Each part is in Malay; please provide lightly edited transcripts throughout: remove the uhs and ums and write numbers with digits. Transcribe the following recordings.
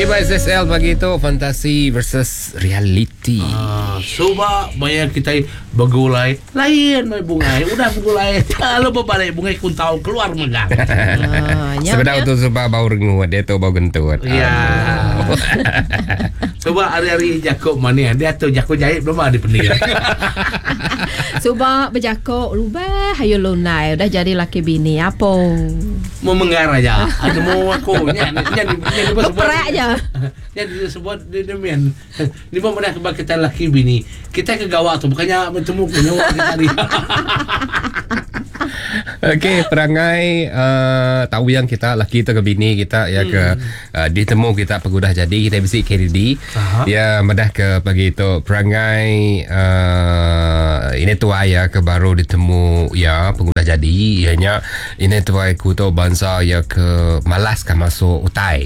Iba SSL pagi itu fantasi versus reality. Coba banyak kita bergulai lain mai bungai udah bergulai kalau berbalik bungai kun tahu keluar megang. Sebenarnya untuk sebab bau rengut dia tu bau gentut. Ya. Coba hari-hari Jakob mana dia tu Jakob jahit belum ada penil. Cuba berjakok lubah hayo lunai udah jadi laki bini apa? Mau mengarah aja. Ada mau aku nyanyi Keperak aja. Jadi sebut dia demian. Ni pun pernah kebak kita laki bini. Kita ke gawak tu bukannya bertemu punya kita ni. Okey, perangai tahu yang kita laki tu ke bini kita ya ke ditemu kita pegudah jadi kita bisi KDD. Ya medah ke pagi itu perangai ini tu ya ke baru ditemu ya pegudah jadi ianya ini tu aku tu bangsa ya ke malas kan masuk utai.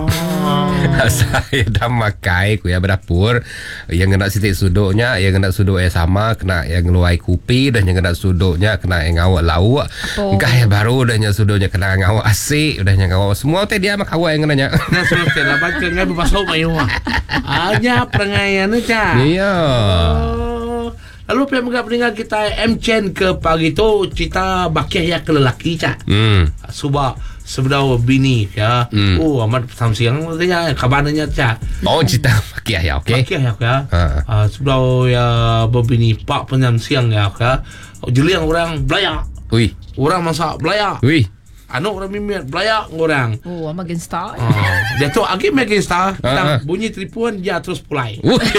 Saya dah makai ku ya berdapur yang kena sitik suduknya yang kena suduk sama kena yang ngeluai kupi dan yang kena suduknya kena yang ngawak lauk. Engkau yang baru udahnya sudahnya kena ngawak asik udahnya ngawak semua teh dia mak awak yang kenanya. Nah sudah labat ke ngai berpasau mayu. Aja perangaian aja. Iya. Lalu pihak menggap dengan kita M-Chain ke pagi tu cerita bakiah ya ke lelaki cak. Subak sebenar bini ya. Oh amat pesan siang katanya kabarnya cak. Oh cerita bakiah ya okey. Bakiah ya ya. Sebenar ya berbini pak penyam siang ya ya. Jeliang orang belayak. Ui. Orang masak belayak. Ui. Anu orang mimit belayak orang. Oh, ama gangster. Dia tu agi makin star. Bunyi telefon dia terus pulai.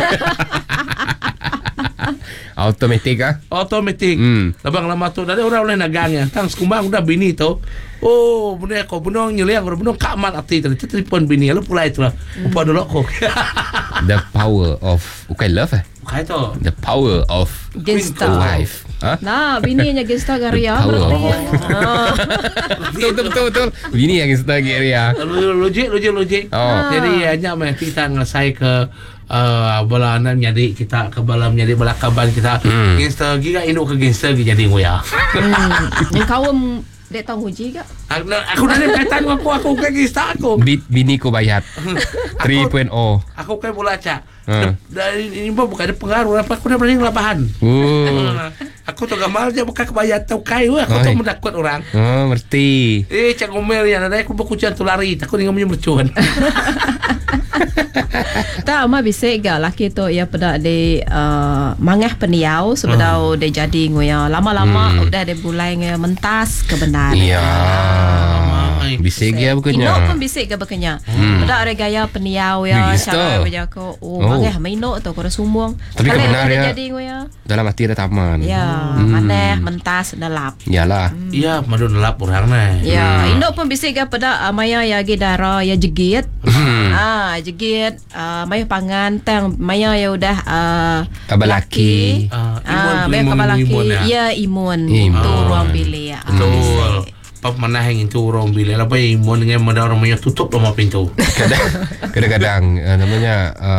Automatik ah? Automatik. Labang lama tu dari orang oleh nagangnya. Tang sekumbang udah bini tu. Oh, benar kau benar nyeliang orang benar kamat hati tadi telefon bini lalu pulai tu lah. Apa dulu kau? The power of bukan love eh? Bukan tu. The power of Gangster. life. Nah, bininya gangster Garia The power berarti. betul. Bini yang Insta Geria. Logik. Jadi hanya kita ngelesai ke balanan jadi kita ke balam jadi balakaban kita gangster giga induk ke gangster jadi ngoya. Yang kau dek tahu huji gak? Aku dah kaitan aku ke gangster aku. Bini ko bayat 3.0. Aku kan bola cak. Dari ini pun bukan ada pengaruh apa aku dah berani labahan. Aku tu gambar je bukan kebayat tau kai aku tu menakut orang. Oh, ngerti. Cak ngomel ya ada aku berkucian tu lari takut dengan mercuan. Tak mah bisa gak laki tu ya pada de mangah peniau sebelum dia jadi ngoya lama-lama udah dia mulai mentas kebenaran. Iya. Bisik ya bukannya. Ino pun bisik ke bukannya. Pada ada gaya peniau ya cara berjago. Mangah maino tu kau sumbung. Tapi kebenar ya. Jadi ngoya. Dalam hati ada taman. Ya, maneh mentas nelap. Iyalah. Iya, madu nelap orang nah. Ya, Indo pun bisik ke pada maya ya gidara ya jegit. Jegit maya pangan tang maya ya udah kabalaki. Maya kabalaki. Ya, imun. Tu ruang bilik ya. Betul. Pap mana yang itu orang bilik apa imun dengan mana orang punya tutup rumah pintu. Kadang-kadang namanya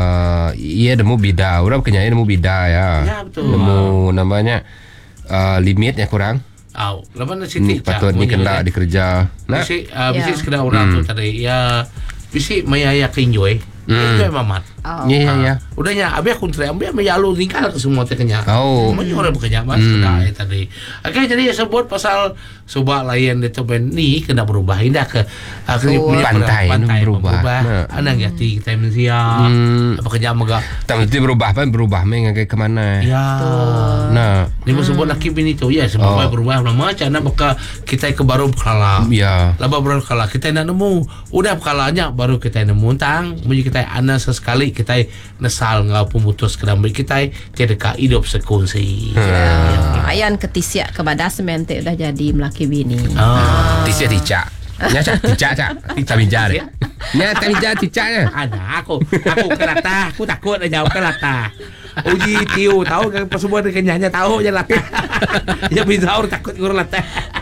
iya demu bida. Orang kenyanya demu bida ya. Ya betul. Demu namanya limitnya kurang. Lepas nak sitik patut ni kena dikerja. Nah, bisik sekedar orang tu tadi ya bisik maya yakin joy. Itu mamat. Ya. Udahnya abi aku try ambil mayalu tinggal ke semua teknya. Mana orang bekerja mas sudah tadi. Okey jadi sebut pasal subak lain itu ben ni kena berubah indah ke pantai berubah. Anak gati kita mensia bekerja mega. Tak mesti berubah mengagai ke mana. Ya. Nah, ni sebut laki bini tu ya sebab berubah macam nak baka kita ke baru berkala. Ya. Laba baru berkala kita nak nemu. Udah berkalanya baru kita nemu tang. Mungkin kita ana sesekali kita nesal ngau pemutus kedambai kita tiada ka hidup sekunsi. Ayan ketisiak kepada semente udah jadi melaki bini. Tisia ticak. Nya ticak. Ticak binjar. Nya ticak ticaknya. Ada aku kelata, aku takut dah jauh kelata. Uji tiu tahu kan semua kenyanya tahu je latah. Ya bizaur takut ngurus latah.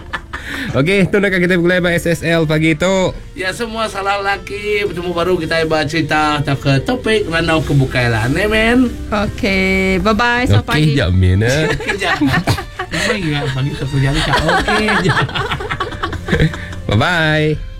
Okey, itu nak kita mulai by SSL pagi itu. Ya semua salah lagi bertemu baru kita baca cerita atau ke topik ranau kebukailan men. Okey, bye bye sampai pagi. Okey, jamin eh. Okey jangan. Bagi terjadi okey. Bye bye.